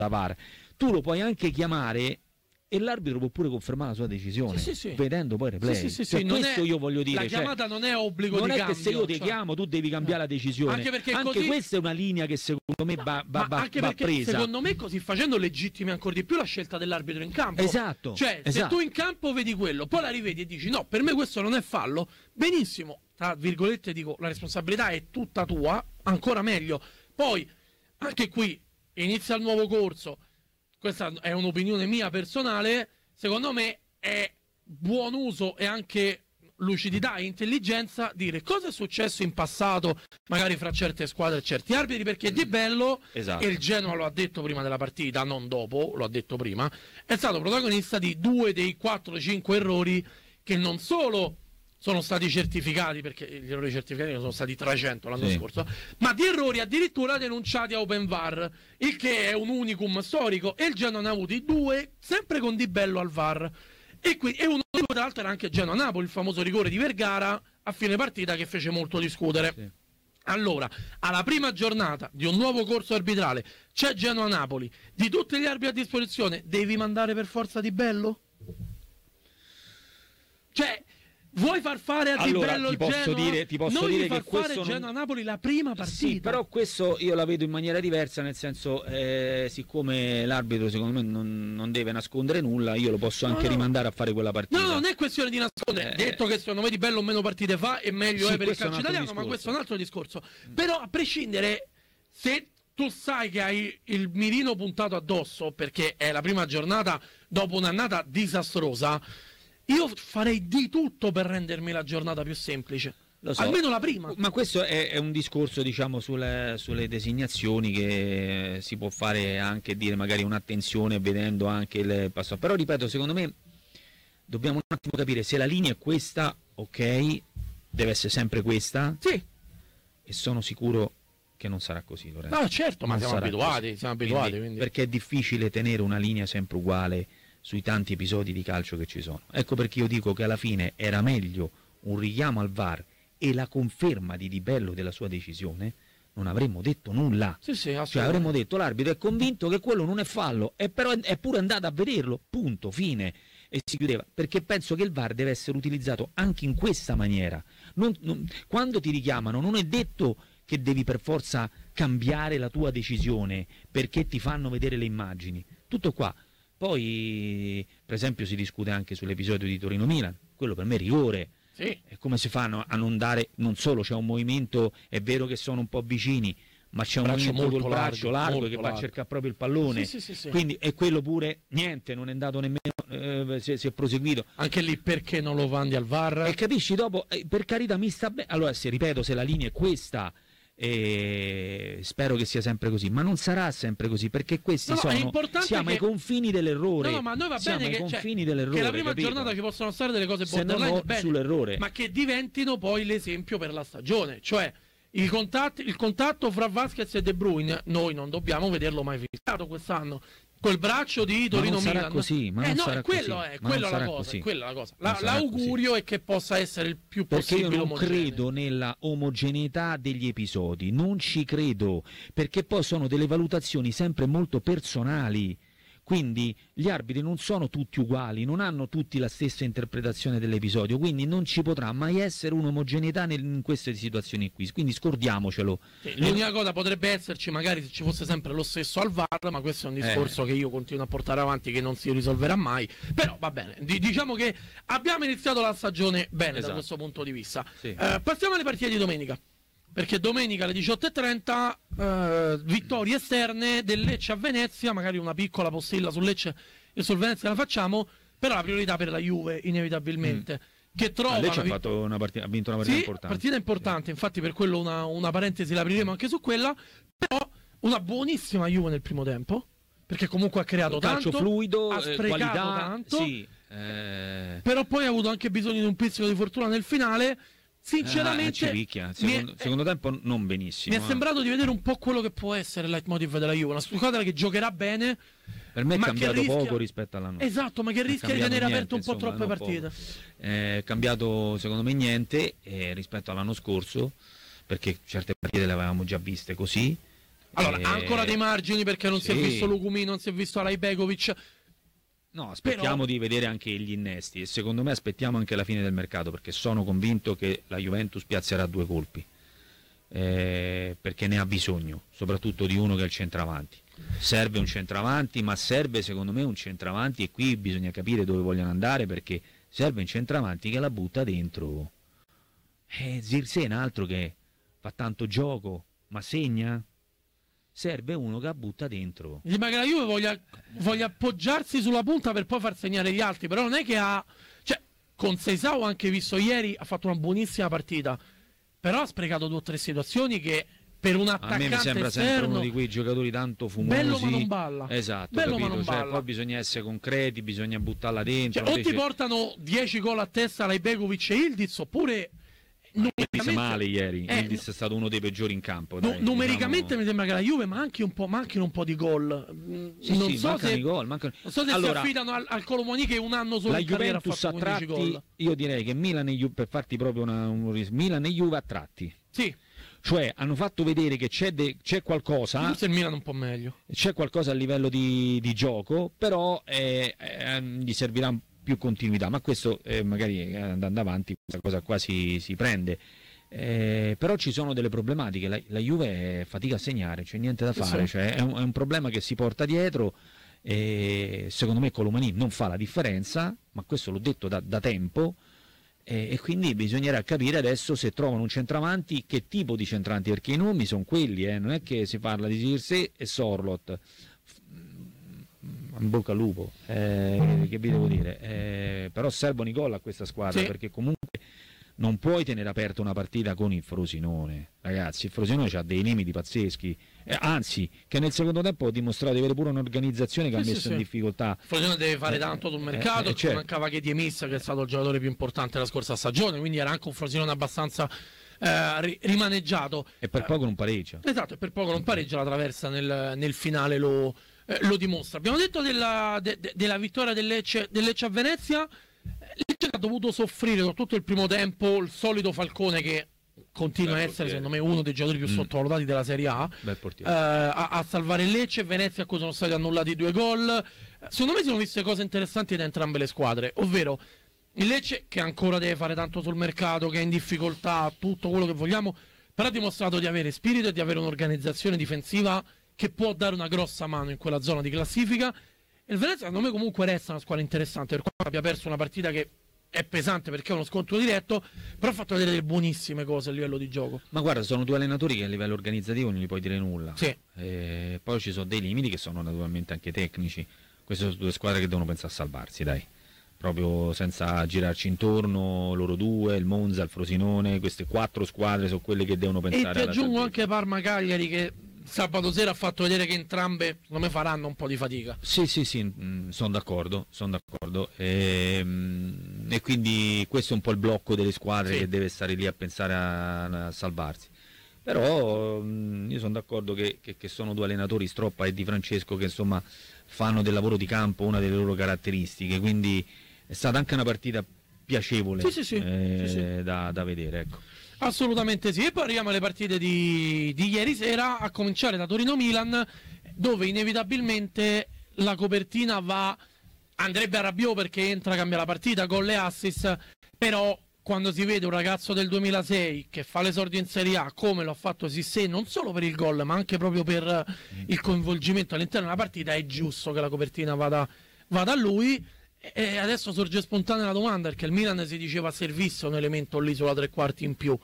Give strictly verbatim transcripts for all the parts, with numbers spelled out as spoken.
da V A R. Tu lo puoi anche chiamare e l'arbitro può pure confermare la sua decisione, sì, sì, sì. vedendo poi il replay. Sì, sì, sì, cioè, sì. Non questo è, io voglio dire. La chiamata cioè, non è obbligo non di è cambio. che se io ti cioè... chiamo tu devi cambiare la decisione. Anche perché anche così... questa è una linea che secondo me no, va, va, va, anche va perché presa. Secondo me così facendo legittimi ancora di più la scelta dell'arbitro in campo. Esatto. Cioè, esatto. se tu in campo vedi quello, poi la rivedi e dici no, per me questo non è fallo, benissimo, tra virgolette dico, la responsabilità è tutta tua, ancora meglio. Poi, anche qui, inizia il nuovo corso, questa è un'opinione mia personale, secondo me è buon uso e anche lucidità e intelligenza dire cosa è successo in passato magari fra certe squadre e certi arbitri, perché Di Bello, esatto. e il Genoa lo ha detto prima della partita, non dopo, lo ha detto prima, è stato protagonista di due dei quattro cinque errori che non solo sono stati certificati, perché gli errori certificati sono stati trecento l'anno sì. scorso, ma di errori addirittura denunciati a Open V A R, il che è un unicum storico, e il Genoa ne ha avuti due sempre con Di Bello al V A R. E, qui, e uno tra l'altro era anche Genoa-Napoli, il famoso rigore di Vergara a fine partita che fece molto discutere. Sì. Allora, alla prima giornata di un nuovo corso arbitrale c'è Genoa-Napoli, di tutti gli arbitri a disposizione devi mandare per forza Di Bello? Cioè, vuoi far fare a Di allora, Bello ti il posso Genoa? dire, ti posso non dire gli far che questo fare non... Genoa-Napoli la prima partita. Sì, però questo io la vedo in maniera diversa, nel senso, eh, siccome l'arbitro secondo me non, non deve nascondere nulla, io lo posso anche no, no. rimandare a fare quella partita. No, non è questione di nascondere. Eh, detto che secondo me Di Bello meno partite fa e meglio sì, è per il calcio italiano, discorso. Ma questo è un altro discorso. Mm. Però a prescindere, se tu sai che hai il mirino puntato addosso perché è la prima giornata dopo un'annata disastrosa, io farei di tutto per rendermi la giornata più semplice. Lo so. Almeno la prima. Ma questo è, è un discorso, diciamo, sulle, sulle designazioni che si può fare, anche dire magari un'attenzione vedendo anche il passato. Però ripeto, secondo me dobbiamo un attimo capire se la linea è questa, ok, deve essere sempre questa. Sì. E sono sicuro che non sarà così, Lorenzo. No, certo, ma non siamo abituati, così. siamo abituati. Quindi, quindi. Perché è difficile tenere una linea sempre uguale sui tanti episodi di calcio che ci sono. Ecco perché io dico che alla fine era meglio un richiamo al V A R e la conferma di Di Bello della sua decisione, non avremmo detto nulla. Sì, sì, cioè avremmo detto l'arbitro è convinto che quello non è fallo, e però è pure andato a vederlo, punto, fine, e si chiudeva. Perché penso che il V A R deve essere utilizzato anche in questa maniera. Non, non, quando ti richiamano non è detto che devi per forza cambiare la tua decisione perché ti fanno vedere le immagini. Tutto qua. Poi, per esempio, si discute anche sull'episodio di Torino-Milan, quello per me è rigore. Sì. E come si fanno a non dare, non solo c'è un movimento, è vero che sono un po' vicini, ma c'è un braccio movimento col largo, braccio largo che va largo. a cercare proprio il pallone. Sì, sì, sì, sì. Quindi è quello pure, niente, non è andato nemmeno, eh, si, si è proseguito. Anche lì perché non lo mandi al V A R? E capisci dopo, eh, per carità mi sta bene. Allora, se ripeto, se la linea è questa, e spero che sia sempre così, ma non sarà sempre così, perché questi no, sono siamo che... ai confini dell'errore. No, no, ma noi va siamo bene ai che, confini cioè, dell'errore, che la prima capito? giornata ci possono stare delle cose se borderline no, bene, sull'errore, ma che diventino poi l'esempio per la stagione, cioè il contatto, il contatto fra Vasquez e De Bruyne noi non dobbiamo vederlo mai fissato quest'anno. Quel braccio di Torino-Milan sarà così, ma eh non no, sarà è quello così, è, ma quella non la sarà cosa, così. è quella la cosa. La, sarà l'augurio così. è che possa essere il più perché possibile io non omogeneo. credo nella omogeneità degli episodi, non ci credo, perché poi sono delle valutazioni sempre molto personali. Quindi gli arbitri non sono tutti uguali, non hanno tutti la stessa interpretazione dell'episodio, quindi non ci potrà mai essere un'omogeneità nel, in queste situazioni qui, quindi scordiamocelo. Sì, l'unica cosa potrebbe esserci magari se ci fosse sempre lo stesso al V A R, ma questo è un discorso eh. che io continuo a portare avanti, che non si risolverà mai, però va bene, D- diciamo che abbiamo iniziato la stagione bene, esatto, da questo punto di vista. Sì. Eh, passiamo alle partite di domenica. Perché domenica alle diciotto e trenta eh, vittorie esterne del Lecce a Venezia, magari una piccola postilla sul Lecce e sul Venezia la facciamo, però la priorità per la Juve inevitabilmente. Mm. Che trova Lecce una... ha, fatto una partita, ha vinto una partita sì, importante. partita importante, sì. Infatti per quello una, una parentesi la apriremo anche su quella, però una buonissima Juve nel primo tempo, perché comunque ha creato un tanto, calcio fluido, ha sprecato qualità, tanto, sì, eh... però poi ha avuto anche bisogno di un pizzico di fortuna nel finale. Sinceramente, ah, secondo, è, secondo tempo non benissimo. Mi è eh. sembrato di vedere un po' quello che può essere il leitmotiv della Juve, una squadra che giocherà bene. Per me è ma cambiato rischia... poco rispetto all'anno. Esatto, ma che rischia di tenere niente, aperte un po' insomma, troppe partite. È eh, cambiato secondo me niente eh, rispetto all'anno scorso, perché certe partite le avevamo già viste così. Allora, eh, ha ancora dei margini perché non sì. si è visto Lukumi, non si è visto Alajbegovic. No, aspettiamo Però... di vedere anche gli innesti e secondo me aspettiamo anche la fine del mercato, perché sono convinto che la Juventus piazzerà due colpi, eh, perché ne ha bisogno, soprattutto di uno che è il centravanti. Serve un centravanti, ma serve secondo me un centravanti, e qui bisogna capire dove vogliono andare, perché serve un centravanti che la butta dentro. Eh, Zirkzee è un altro che fa tanto gioco, ma segna? Serve uno che la butta dentro. Mi sembra che la Juve voglia, voglia appoggiarsi sulla punta per poi far segnare gli altri, però non è che ha... Cioè, con Seisao ho anche visto ieri, ha fatto una buonissima partita, però ha sprecato due o tre situazioni che per un attaccante a me mi sembra esterno, sempre uno di quei giocatori tanto fumosi. bello ma non balla. Esatto, bello capito? ma non Cioè, balla. poi bisogna essere concreti, bisogna buttarla dentro. Cioè, o invece... ti portano dieci gol a testa Alajbegovic e Ildiz, oppure... Numericamente... male ieri, eh, Ildiz è stato uno dei peggiori in campo. No, dai, numericamente diciamo... mi sembra che la Juve manchi un po', manchi un po' di gol. Sì, non, sì, so se, i gol, mancano... non so se allora, si affidano al, al Colomoni che un anno solo la in carriera ha Juventus fatto a quindici tratti, gol. io direi che Milan e Juve, per farti proprio una, un Milan e Juve a tratti. Sì. Cioè hanno fatto vedere che c'è, de... c'è qualcosa. Forse il Milan un po' meglio. C'è qualcosa a livello di, di gioco, però eh, eh, gli servirà più continuità. Ma questo eh, magari andando avanti questa cosa qua si, si prende. Eh, però ci sono delle problematiche, la, la Juve fatica a segnare, c'è niente da fare, sì. cioè, è, un, è un problema che si porta dietro e secondo me Colomani non fa la differenza, ma questo l'ho detto da, da tempo, e, e quindi bisognerà capire adesso se trovano un centravanti, che tipo di centravanti, perché i nomi sono quelli, eh, non è che si parla di Zirkzee e Sorloth, in bocca al lupo, eh, che vi devo dire, eh, però servono i gol a questa squadra, sì. Perché comunque non puoi tenere aperta una partita con il Frosinone, ragazzi. Il Frosinone ha dei limiti pazzeschi, eh, anzi, che nel secondo tempo ha dimostrato di avere pure un'organizzazione che sì, ha messo sì, in sì. difficoltà. Il Frosinone deve fare eh, tanto sul mercato, eh, eh, certo. Mancava che Diemis, che è stato il giocatore più importante della scorsa stagione, quindi era anche un Frosinone abbastanza eh, rimaneggiato. E per poco non pareggia. Esatto, e per poco non pareggia, la Traversa nel, nel finale lo, eh, lo dimostra. Abbiamo detto della, de, de, della vittoria del Lecce, del Lecce a Venezia. Lecce ha dovuto soffrire per tutto il primo tempo il solito Falcone, che continua Beh, a essere secondo me uno dei giocatori più mm. sottovalutati della Serie A, eh, a, a salvare il Lecce. Venezia a cui sono stati annullati due gol. Secondo me si sono viste cose interessanti da entrambe le squadre, ovvero il Lecce che ancora deve fare tanto sul mercato, che è in difficoltà, tutto quello che vogliamo, però ha dimostrato di avere spirito e di avere un'organizzazione difensiva che può dare una grossa mano in quella zona di classifica. Il Venezia secondo me comunque resta una squadra interessante, per quanto abbia perso una partita che è pesante perché è uno scontro diretto, però ha fatto vedere delle buonissime cose a livello di gioco. Ma guarda, sono due allenatori che a livello organizzativo non gli puoi dire nulla. Sì. E poi ci sono dei limiti che sono naturalmente anche tecnici. Queste sono due squadre che devono pensare a salvarsi, dai. Proprio senza girarci intorno, loro due, il Monza, il Frosinone, queste quattro squadre sono quelle che devono pensare. E ti aggiungo anche Parma-Cagliari, che sabato sera ha fatto vedere che entrambe secondo me faranno un po' di fatica. Sì, sì, sì, sono d'accordo, sono d'accordo. E, e quindi questo è un po' il blocco delle squadre, sì, che deve stare lì a pensare a, a salvarsi. Però io sono d'accordo che, che, che sono due allenatori, Stroppa e Di Francesco, che insomma fanno del lavoro di campo una delle loro caratteristiche, quindi è stata anche una partita piacevole, sì, sì, sì. Eh, sì, sì. Da, da vedere, ecco. Assolutamente sì. E poi arriviamo alle partite di, di ieri sera, a cominciare da Torino-Milan, dove inevitabilmente la copertina va, andrebbe a Rabiot perché entra, cambia la partita, gol e assist, però quando si vede un ragazzo del duemilasei che fa l'esordio in Serie A come lo ha fatto Cissé, non solo per il gol ma anche proprio per il coinvolgimento all'interno della partita, è giusto che la copertina vada, vada a lui. E adesso sorge spontanea la domanda, perché il Milan si diceva servisse un elemento lì sulla tre quarti in più.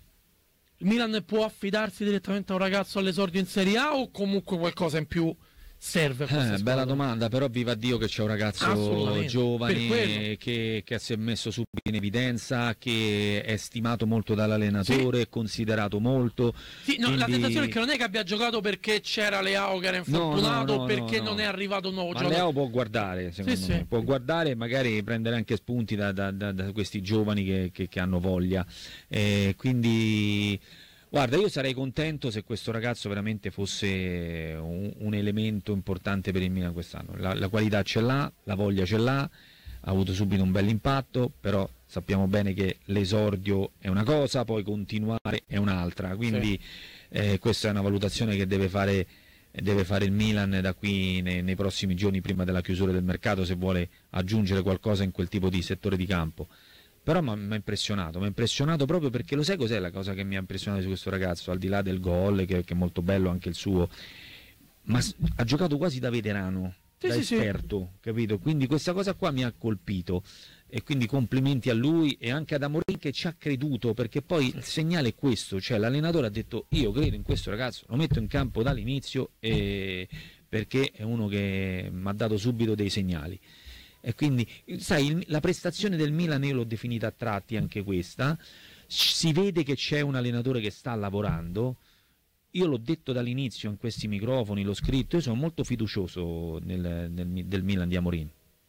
Il Milan può affidarsi direttamente a un ragazzo all'esordio in Serie A o comunque qualcosa in più serve? Eh, bella domanda, però viva Dio che c'è un ragazzo giovane che, che si è messo subito in evidenza, che è stimato molto dall'allenatore, sì, considerato molto. Sì, no, quindi... La tentazione è che non è che abbia giocato perché c'era Leao che era infortunato, no, no, no, perché no, no. non è arrivato un nuovo Ma giocatore. Leao può guardare, secondo sì, me, sì. può guardare e magari prendere anche spunti da, da, da, da questi giovani che, che, che hanno voglia. Eh, quindi... Guarda, io sarei contento se questo ragazzo veramente fosse un, un elemento importante per il Milan quest'anno. La, la qualità ce l'ha, la voglia ce l'ha, ha avuto subito un bel impatto, però sappiamo bene che l'esordio è una cosa, poi continuare è un'altra, quindi sì. Eh, questa è una valutazione che deve fare, deve fare il Milan da qui nei, nei prossimi giorni prima della chiusura del mercato, se vuole aggiungere qualcosa in quel tipo di settore di campo. Però mi ha impressionato, mi ha impressionato proprio perché lo sai cos'è la cosa che mi ha impressionato su questo ragazzo, al di là del gol, che, che è molto bello anche il suo, ma ha giocato quasi da veterano, sì, da sì, esperto, sì. Capito? Quindi questa cosa qua mi ha colpito, e quindi complimenti a lui e anche ad Amorim che ci ha creduto, perché poi il segnale è questo, cioè l'allenatore ha detto io credo in questo ragazzo, lo metto in campo dall'inizio, e... perché è uno che mi ha dato subito dei segnali. E quindi, sai, la prestazione del Milan io l'ho definita a tratti anche questa, si vede che c'è un allenatore che sta lavorando, io l'ho detto dall'inizio in questi microfoni, l'ho scritto, io sono molto fiducioso nel, nel, del Milan di Amorim,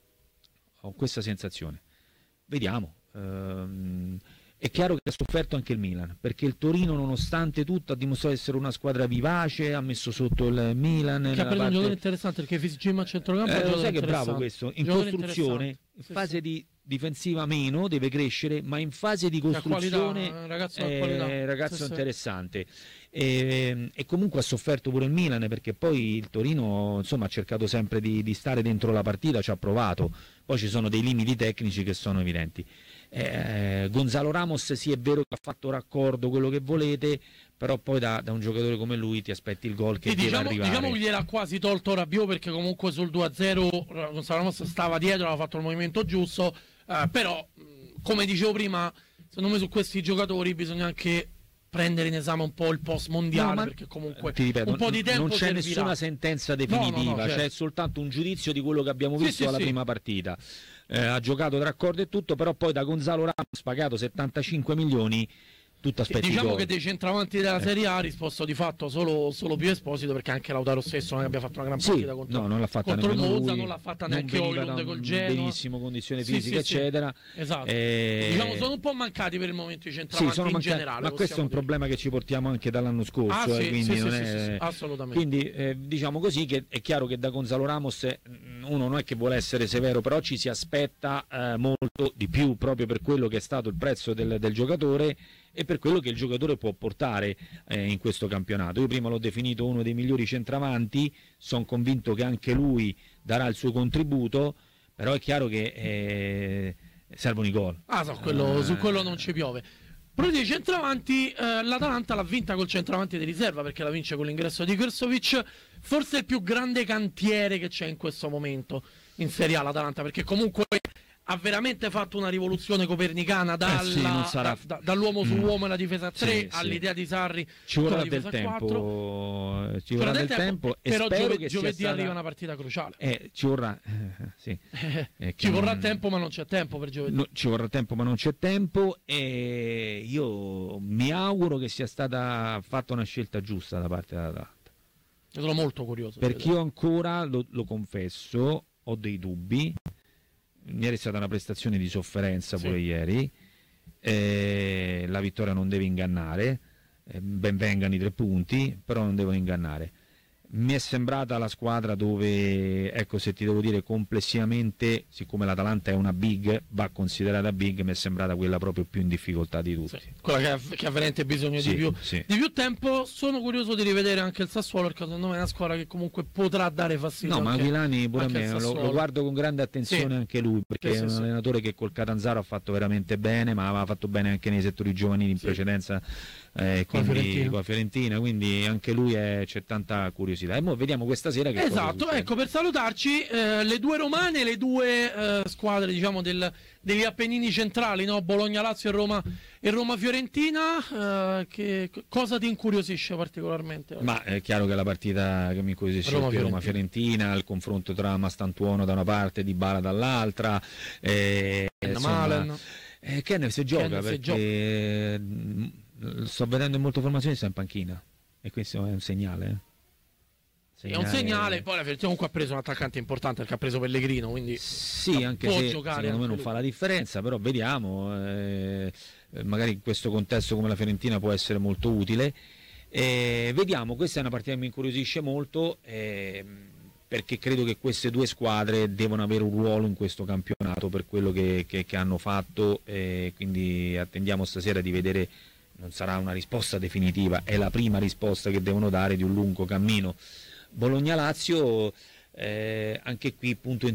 ho questa sensazione, vediamo. Ehm, È chiaro che ha sofferto anche il Milan, perché il Torino nonostante tutto ha dimostrato di essere una squadra vivace, ha messo sotto il Milan. Che ha preso parte... un giocatore interessante, perché Fisicima a centrocampo eh, lo sai che è bravo questo, in costruzione, in sì, fase sì. di difensiva meno, deve crescere, ma in fase di costruzione qualità, ragazzo, è qualità. ragazzo sì, interessante. E, e comunque ha sofferto pure il Milan, perché poi il Torino insomma ha cercato sempre di, di stare dentro la partita, ci ha provato, poi ci sono dei limiti tecnici che sono evidenti. Eh, Gonzalo Ramos sì è vero che ha fatto raccordo, quello che volete, però poi da, da un giocatore come lui ti aspetti il gol che sì, deve diciamo, arrivare. Diciamo che gliel'ha quasi tolto Rabiot, perché comunque sul due a zero Gonzalo Ramos stava dietro, aveva fatto il movimento giusto, eh, però come dicevo prima, secondo me su questi giocatori bisogna anche prendere in esame un po' il post mondiale, no, perché comunque ti ripeto, un po' di tempo non c'è servirà. Nessuna sentenza definitiva, no, no, no, certo. C'è soltanto un giudizio di quello che abbiamo visto sì, alla sì, prima sì. partita. Eh, ha giocato d'accordo e tutto, però poi da Gonzalo Ramos pagato settantacinque milioni, tutto aspetti. Diciamo che dei centravanti della Serie A ha risposto di fatto solo, solo Pio Esposito, perché anche Lautaro stesso non abbia fatto una gran partita sì, contro, no, non l'ha fatta contro il Monza, lui, non l'ha fatta neanche Højlund col Genoa, benissimo, condizioni sì, fisiche sì, eccetera. Sì. Esatto. Eh... Diciamo sono un po' mancati per il momento i centravanti sì, sono in mancati, generale. ma questo è un dire. problema che ci portiamo anche dall'anno scorso, ah, eh, sì, quindi sì, non sì, è... sì, sì, assolutamente. Quindi eh, diciamo così che è chiaro che da Gonzalo Ramos uno non è che vuole essere severo, però ci si aspetta eh, molto di più, proprio per quello che è stato il prezzo del, del giocatore e per quello che il giocatore può portare eh, in questo campionato. Io prima l'ho definito uno dei migliori centravanti, sono convinto che anche lui darà il suo contributo, però è chiaro che eh, servono i gol. Ah, so, quello, eh... su quello non ci piove. Però dei centravanti, eh, l'Atalanta l'ha vinta col centravanti di riserva, perché la vince con l'ingresso di Krstovic, forse il più grande cantiere che c'è in questo momento in Serie A l'Atalanta, perché comunque ha veramente fatto una rivoluzione copernicana dalla, eh sì, sarà... da, da, dall'uomo su uomo e la difesa tre sì, all'idea sì. di Sarri. Ci vorrà del tempo, ci vorrà del tempo, tempo e però spero giovedì, che giovedì sia arriva stata... una partita cruciale. Eh, ci vorrà, eh, sì. eh, ci vorrà non... tempo, ma non c'è tempo per giovedì. No, ci vorrà tempo, ma non c'è tempo, e io mi auguro che sia stata fatta una scelta giusta da parte dell'Atalanta. Sono molto curioso. Perché io ancora, lo, lo confesso, ho dei dubbi. Ieri è stata una prestazione di sofferenza pure sì. ieri, eh, la vittoria non deve ingannare, eh, ben vengano i tre punti, però non devono ingannare. Mi è sembrata la squadra dove, ecco, se ti devo dire complessivamente, siccome l'Atalanta è una big, va considerata big, mi è sembrata quella proprio più in difficoltà di tutti. Sì, quella che ha, che ha veramente bisogno sì, di, più, sì. di più tempo. Sono curioso di rivedere anche il Sassuolo, perché secondo me è una squadra che comunque potrà dare fastidio. No, ma Aquilani pure a me lo, lo guardo con grande attenzione sì. anche lui, perché sì, è un sì, allenatore che col Catanzaro ha fatto veramente bene, ma aveva fatto bene anche nei settori giovanili in sì. precedenza. Eh, quindi, con, la Fiorentina. con la Fiorentina, quindi anche lui è, c'è tanta curiosità. E mo vediamo questa sera che esatto, ecco, per salutarci eh, le due romane, le due eh, squadre diciamo del, degli Appennini centrali, no? Bologna-Lazio e Roma e Roma-Fiorentina. Eh, che cosa ti incuriosisce particolarmente? Ma è chiaro che la partita che mi incuriosisce Roma è Roma-Fiorentina, il confronto tra Mastantuono da una parte e Dybala dall'altra, eh, insomma, eh, Kenner se gioca Kenner perché se gioca. Sto vedendo in molte formazioni sta in panchina e questo è un segnale, segnale. È un segnale. Poi la Fiorentina comunque ha preso un attaccante importante, perché ha preso Pellegrino, quindi sì, anche se secondo me non lui. fa la differenza, però vediamo, eh, magari in questo contesto come la Fiorentina può essere molto utile, eh, vediamo. Questa è una partita che mi incuriosisce molto, eh, perché credo che queste due squadre devono avere un ruolo in questo campionato per quello che, che, che hanno fatto, eh, quindi attendiamo stasera di vedere non sarà una risposta definitiva, è la prima risposta che devono dare di un lungo cammino. Bologna-Lazio, eh, anche qui punto